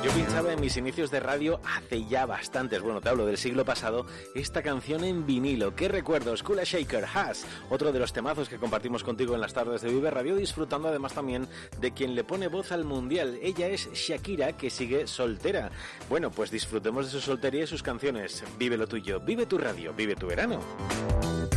Yo pinchaba en mis inicios de radio hace ya bastantes, bueno, te hablo del siglo pasado, esta canción en vinilo. ¿Qué recuerdos? Kula Shaker Has, otro de los temazos que compartimos contigo en las tardes de Vive Radio, disfrutando además también de quien le pone voz al mundial. Ella es Shakira, que sigue soltera. Bueno, pues disfrutemos de su soltería y sus canciones. Vive lo tuyo, vive tu radio, vive tu verano.